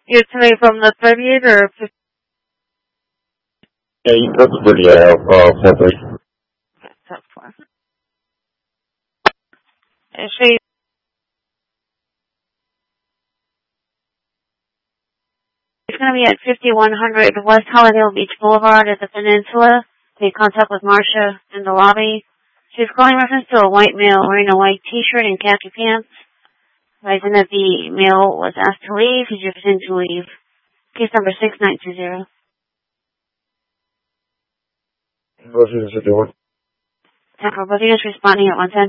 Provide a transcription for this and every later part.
You're today from the 38 or 50? Yeah, you put the 38 out, 4-3. That's fine. And she, it's going to be at 5100 West Hollyhill Beach Boulevard at the Peninsula. Take contact with Marcia in the lobby. She's calling reference to a white male wearing a white t-shirt and khaki pants. Advising that the male was asked to leave. He's refusing to leave. Case number 6920. What's the door? For both units responding at 110.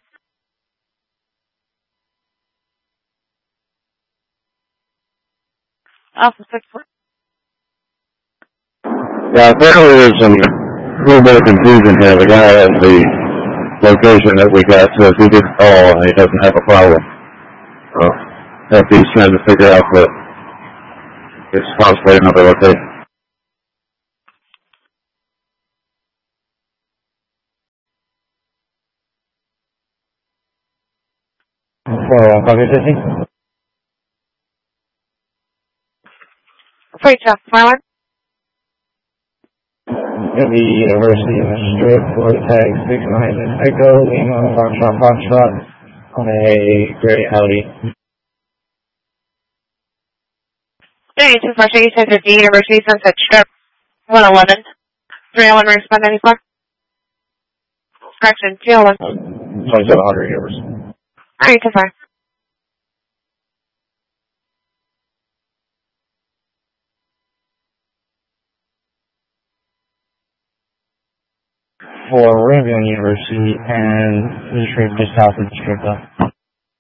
Alpha 64. Yeah, apparently there's some little bit of confusion here. The guy at the location that we got says he didn't call and he doesn't have a problem. So he's trying to figure out that it's possibly another location. Freight truck, forward. The University of Strip for tag 69 Echo Lima Foxtrot on a gray Audi. 32 Russia, you said the University Sunset Strip 111. 301 respond 94. Correction, 201. 2700 years. 325. For Rivian University and the street just south of the strip though.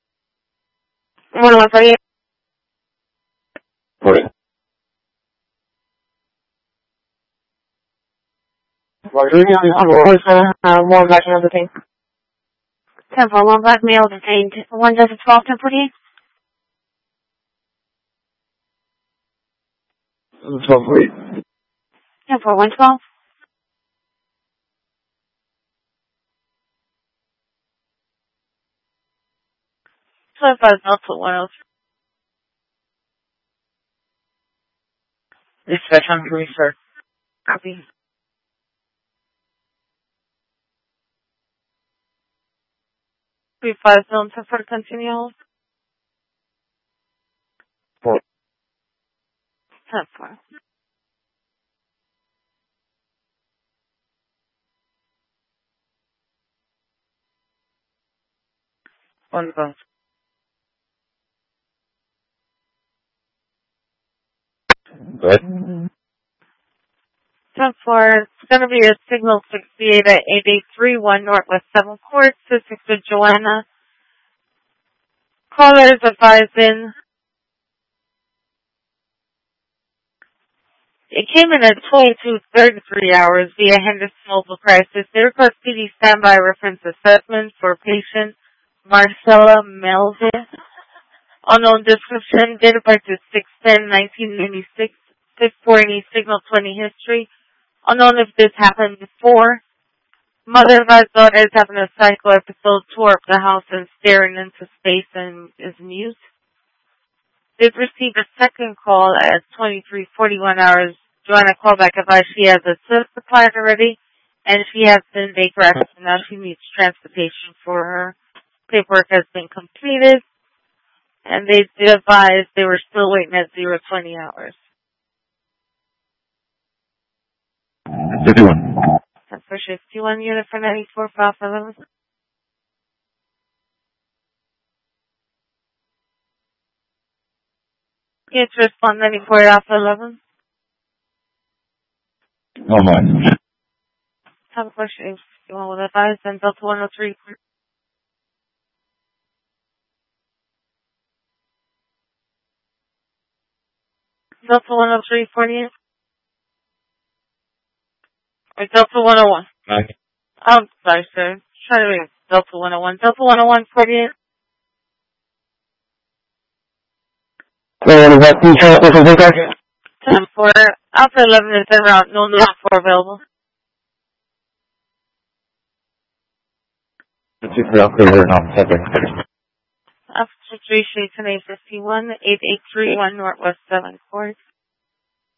101 for you. More black male detained. 10 for 1 black male detained. 1 does 12 10 for you. 12 3. 10 for 112. So if I was not to 103. Dispatch on Green, sir. Copy. Three 5 zone 10 for continue. 4. 10 for. On phone. Good. 10 for. It's going to be a signal 68 at 8831 Northwest 7th Court, Sussex with Joanna. Callers advising. It came in at 22:33 hours via Henderson Mobile Crisis. They request PD standby reference assessment for patient Marcella Melville. Unknown description, date of birth is 6/10/1996, 640 signal 20 history. Unknown if this happened before. Mother advised daughter is having a psycho episode, tore up the house and staring into space and is mute. They've received a second call at 23:41 hours. Joanna callback advised she has a SIP supplied already, and she has been Baker Act, and now she needs transportation for her. Paperwork has been completed, and they advised they were still waiting at 020 hours. 51. That's for 51 unit for 94 for Alpha 11. It's respond 94 Alpha 11. Oh my. Have a question if you want with advice, then Delta 103. Delta 103 48. Or Delta 101. Okay. I'm sorry, sir. Try to read Delta 101. Delta 101 48. So, is that feature 10 for Alpha 11 is en route. No number 4 available. It's just real clear, no, second. Alpha Situation 851, 8831 Northwest 7th Court.